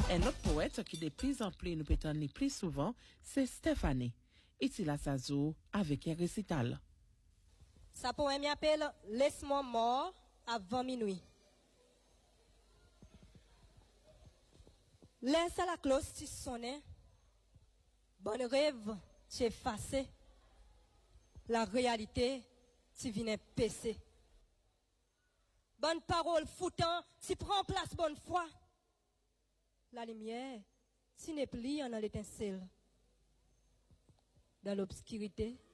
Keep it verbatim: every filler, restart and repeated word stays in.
Un autre poète qui de plus en plus nous pétonne les plus souvent, c'est Stéphanie. Et il a sa zo avec un récital. Sa poème m'appelle Laisse-moi mort avant minuit. Laisse à la cloche tu sonner. Bonne rêve, tu effacé. La réalité, tu viens passer. Bonne parole foutant, tu prends place bonne foi. La lumière, tu n'es plus en l'étincelle. Dans l'obscurité,